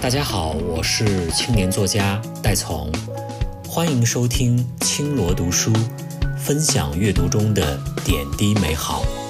大家好，我是青年作家戴从，欢迎收听青罗读书，分享阅读中的点滴美好。